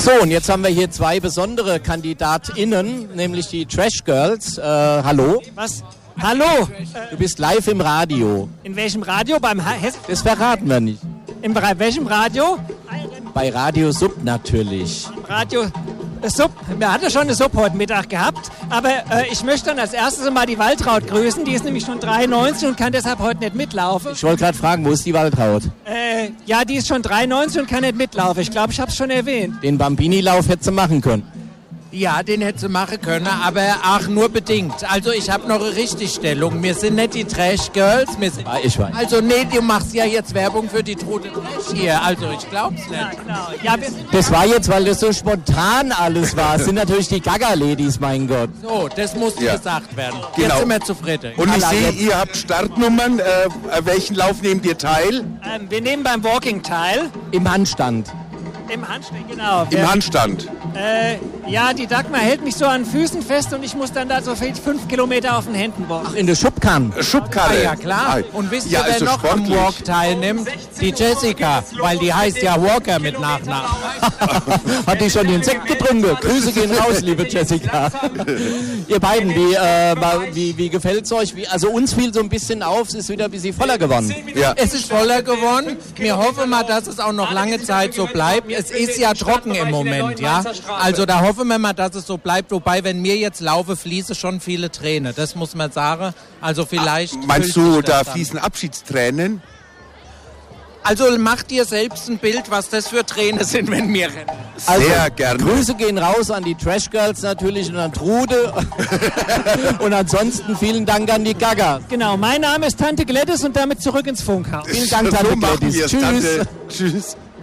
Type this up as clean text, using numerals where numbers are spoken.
So, und jetzt haben wir hier zwei besondere KandidatInnen, nämlich die Trash Girls. Hallo. Was? Hallo. Du bist live im Radio. In welchem Radio? Beim Das verraten wir nicht. In welchem Radio? Bei Radio Sub natürlich. Radio Sub. Wir hatten schon eine Sub heute Mittag gehabt, aber ich möchte dann als erstes mal die Waltraud grüßen. Die ist nämlich schon 93 und kann deshalb heute nicht mitlaufen. Ich wollte gerade fragen, wo ist die Waltraud? Ja, die ist schon 93 und kann nicht mitlaufen. Ich glaube, ich habe es schon erwähnt. Den Bambini-Lauf hättest du machen können. Ja, den hätte sie machen können, aber auch nur bedingt. Also ich habe noch eine Richtigstellung. Wir sind nicht die Trash Girls. Ich weiß. Also nee, du machst ja jetzt Werbung für die Trude Trash hier. Also ich glaub's nicht. Ja, genau. Ja, das war jetzt, weil das so spontan alles war. Es sind natürlich die Gaga-Ladies, mein Gott. So, das muss gesagt werden. Genau. Jetzt sind wir zufrieden. Und ich sehe, ihr habt Startnummern. Welchen Lauf nehmt ihr teil? wir nehmen beim Walking teil. Im Handstand. Im Handstand, genau. Im Handstand. Ja, die Dagmar hält mich so an den Füßen fest und ich muss dann da so 5 Kilometer auf den Händen walken. Ach, in der Schubkarre. Schubkarre. Ja, klar. Und wisst ihr, wer also noch am sportlich. Walk teilnimmt? Die Jessica, weil die heißt ja Walker mit Nachnamen. Hat die schon den Sekt getrunken? Grüße gehen raus, liebe Jessica. Ihr beiden, wie gefällt es euch? Also uns fiel so ein bisschen auf, es ist wieder ein bisschen voller geworden. Ja. Es ist voller geworden. Wir hoffen mal, dass es auch noch lange Zeit so bleibt. Es ist ja trocken im Moment, ja. Also da hoffen wir mal, dass es so bleibt. Wobei, wenn mir jetzt laufe, fließen schon viele Tränen. Das muss man sagen. Also vielleicht... Meinst du, da fließen Abschiedstränen? Also mach dir selbst ein Bild, was das für Tränen sind, wenn wir rennen. Also, sehr gerne. Grüße gehen raus an die Trash Girls natürlich und an Trude. Und ansonsten vielen Dank an die Gaga. Genau, mein Name ist Tante Gladys und damit zurück ins Funkhaus. Vielen Dank, So Tante machen Gladys. wir's, Tschüss. Tante. Tschüss.